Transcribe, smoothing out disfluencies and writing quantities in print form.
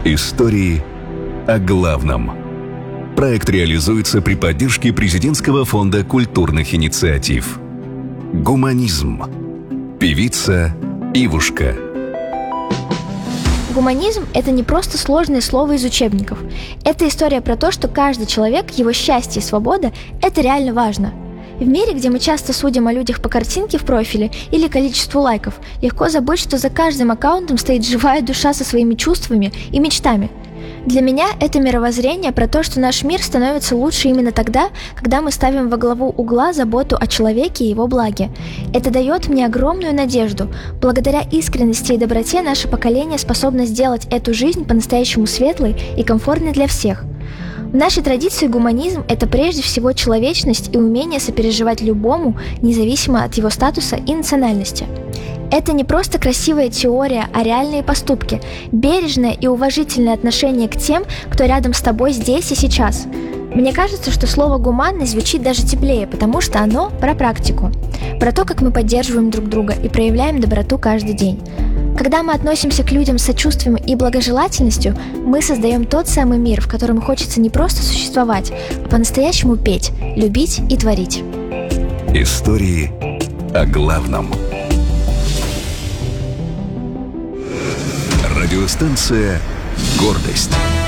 Истории о главном. Проект реализуется при поддержке Президентского фонда культурных инициатив. Гуманизм. Певица Ивушка. Гуманизм – это не просто сложное слово из учебников. Это история про то, что каждый человек, его счастье и свобода – это реально важно. В мире, где мы часто судим о людях по картинке в профиле или количеству лайков, легко забыть, что за каждым аккаунтом стоит живая душа со своими чувствами и мечтами. Для меня это мировоззрение про то, что наш мир становится лучше именно тогда, когда мы ставим во главу угла заботу о человеке и его благе. Это дает мне огромную надежду. Благодаря искренности и доброте наше поколение способно сделать эту жизнь по-настоящему светлой и комфортной для всех. В нашей традиции гуманизм – это прежде всего человечность и умение сопереживать любому, независимо от его статуса и национальности. Это не просто красивая теория, а реальные поступки, бережное и уважительное отношение к тем, кто рядом с тобой здесь и сейчас. Мне кажется, что слово «гуманность» звучит даже теплее, потому что оно про практику, про то, как мы поддерживаем друг друга и проявляем доброту каждый день. Когда мы относимся к людям с сочувствием и благожелательностью, мы создаем тот самый мир, в котором хочется не просто существовать, а по-настоящему петь, любить и творить. Истории о главном. Радиостанция «Гордость».